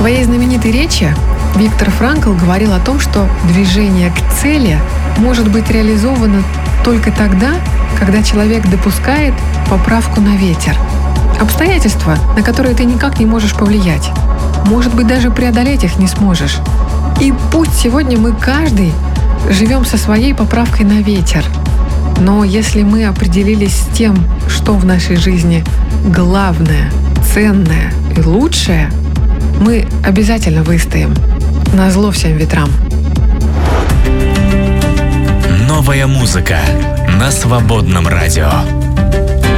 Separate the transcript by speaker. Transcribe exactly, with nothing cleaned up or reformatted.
Speaker 1: своей знаменитой речи Виктор Франкл говорил о том, что движение к цели может быть реализовано только тогда, когда человек допускает поправку на ветер. Обстоятельства, на которые ты никак не можешь повлиять. Может быть, даже преодолеть их не сможешь. И пусть сегодня мы каждый живем со своей поправкой на ветер. Но если мы определились с тем, что в нашей жизни главное, ценное и лучшее, мы обязательно выстоим. Назло всем ветрам.
Speaker 2: Новая музыка на Свободном радио.